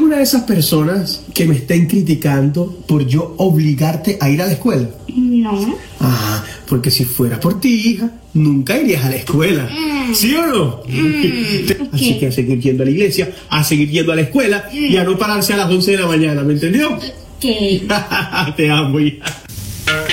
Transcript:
una de esas personas que me estén criticando por yo obligarte a ir a la escuela? No. Ah, porque si fuera por ti, hija, nunca irías a la escuela. ¿Sí o no? Así que a seguir yendo a la iglesia, a seguir yendo a la escuela y a no pararse a las 11 de la mañana, ¿me entendió? ¿Qué? Te amo, hija.